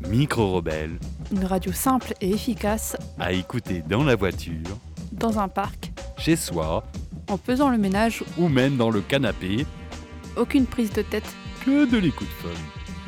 Micro-rebelle, Une radio simple et efficace à écouter dans la voiture, dans un parc, chez soi en faisant le ménage, ou même dans le canapé, aucune prise de tête. que de l'écoute folle.